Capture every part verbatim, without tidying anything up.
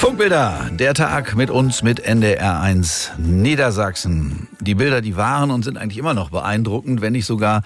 Funkbilder, der Tag mit uns mit N D R eins Niedersachsen. Die Bilder, die waren und sind eigentlich immer noch beeindruckend, wenn nicht sogar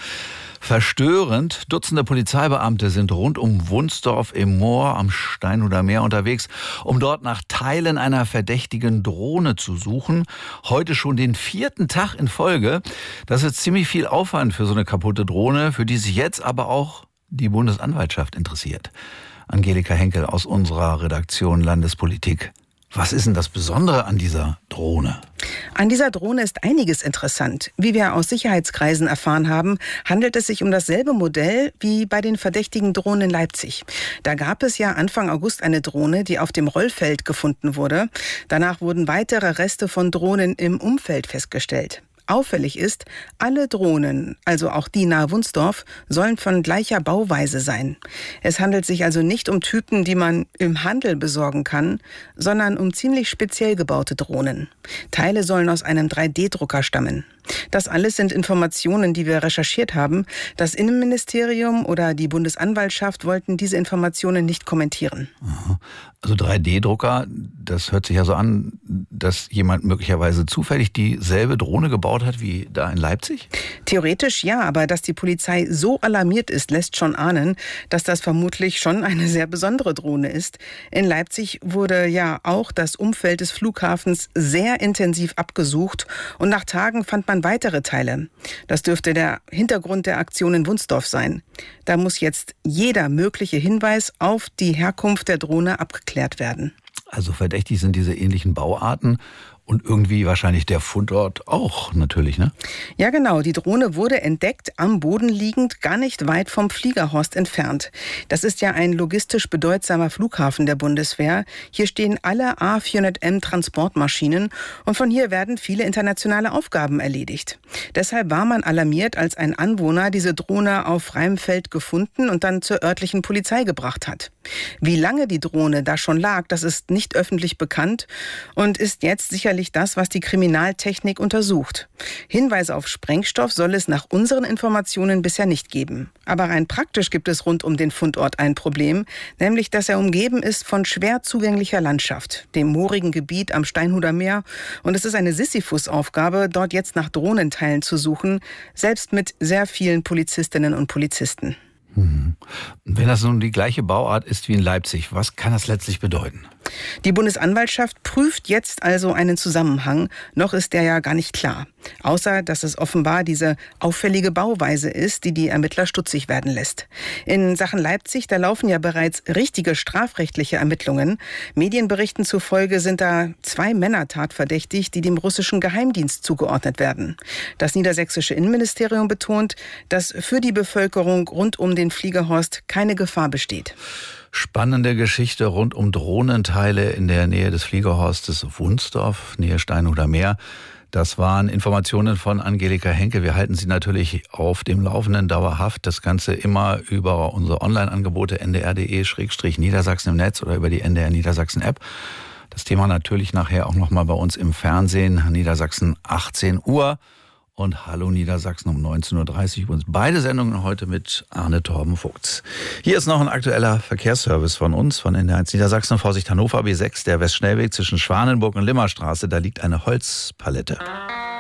verstörend. Dutzende Polizeibeamte sind rund um Wunsdorf im Moor am Steinhuder Meer unterwegs, um dort nach Teilen einer verdächtigen Drohne zu suchen. Heute schon den vierten Tag in Folge. Das ist ziemlich viel Aufwand für so eine kaputte Drohne, für die sich jetzt aber auch die Bundesanwaltschaft interessiert. Angelika Henkel aus unserer Redaktion Landespolitik. Was ist denn das Besondere an dieser Drohne? An dieser Drohne ist einiges interessant. Wie wir aus Sicherheitskreisen erfahren haben, handelt es sich um dasselbe Modell wie bei den verdächtigen Drohnen in Leipzig. Da gab es ja Anfang August eine Drohne, die auf dem Rollfeld gefunden wurde. Danach wurden weitere Reste von Drohnen im Umfeld festgestellt. Auffällig ist, alle Drohnen, also auch die nahe Wunsdorf, sollen von gleicher Bauweise sein. Es handelt sich also nicht um Typen, die man im Handel besorgen kann, sondern um ziemlich speziell gebaute Drohnen. Teile sollen aus einem drei D Drucker stammen. Das alles sind Informationen, die wir recherchiert haben. Das Innenministerium oder die Bundesanwaltschaft wollten diese Informationen nicht kommentieren. Also drei D Drucker, das hört sich ja so an, dass jemand möglicherweise zufällig dieselbe Drohne gebaut hat wie da in Leipzig? Theoretisch ja, aber dass die Polizei so alarmiert ist, lässt schon ahnen, dass das vermutlich schon eine sehr besondere Drohne ist. In Leipzig wurde ja auch das Umfeld des Flughafens sehr intensiv abgesucht und nach Tagen fand man weitere Teile. Das dürfte der Hintergrund der Aktion in Wunsdorf sein. Da muss jetzt jeder mögliche Hinweis auf die Herkunft der Drohne abgeklärt werden. Also verdächtig sind diese ähnlichen Bauarten. Und irgendwie wahrscheinlich der Fundort auch natürlich, ne? Ja, genau. Die Drohne wurde entdeckt, am Boden liegend, gar nicht weit vom Fliegerhorst entfernt. Das ist ja ein logistisch bedeutsamer Flughafen der Bundeswehr. Hier stehen alle A vierhundert M Transportmaschinen und von hier werden viele internationale Aufgaben erledigt. Deshalb war man alarmiert, als ein Anwohner diese Drohne auf freiem Feld gefunden und dann zur örtlichen Polizei gebracht hat. Wie lange die Drohne da schon lag, das ist nicht öffentlich bekannt und ist jetzt sicherlich das, was die Kriminaltechnik untersucht. Hinweise auf Sprengstoff soll es nach unseren Informationen bisher nicht geben. Aber rein praktisch gibt es rund um den Fundort ein Problem, nämlich dass er umgeben ist von schwer zugänglicher Landschaft, dem moorigen Gebiet am Steinhuder Meer. Und es ist eine Sisyphus-Aufgabe, dort jetzt nach Drohnenteilen zu suchen, selbst mit sehr vielen Polizistinnen und Polizisten. Mhm. Wenn das nun die gleiche Bauart ist wie in Leipzig, was kann das letztlich bedeuten? Die Bundesanwaltschaft prüft jetzt also einen Zusammenhang. Noch ist der ja gar nicht klar. Außer, dass es offenbar diese auffällige Bauweise ist, die die Ermittler stutzig werden lässt. In Sachen Leipzig, da laufen ja bereits richtige strafrechtliche Ermittlungen. Medienberichten zufolge sind da zwei Männer tatverdächtig, die dem russischen Geheimdienst zugeordnet werden. Das niedersächsische Innenministerium betont, dass für die Bevölkerung rund um den Fliegerhorst keine Gefahr besteht. Spannende Geschichte rund um Drohnenteile in der Nähe des Fliegerhorstes Wunsdorf, Nähe Steinhuder Meer. Das waren Informationen von Angelika Henkel. Wir halten Sie natürlich auf dem Laufenden dauerhaft. Das Ganze immer über unsere Online-Angebote n d r punkt d e Niedersachsen im Netz oder über die N D R Niedersachsen App. Das Thema natürlich nachher auch nochmal bei uns im Fernsehen. Niedersachsen achtzehn Uhr. Und Hallo Niedersachsen um neunzehn Uhr dreißig. Übrigens beide Sendungen heute mit Arne Torben Vogts. Hier ist noch ein aktueller Verkehrsservice von uns, von N D R eins Niedersachsen. Vorsicht Hannover B sechs, der Westschnellweg zwischen Schwanenburg und Limmerstraße. Da liegt eine Holzpalette.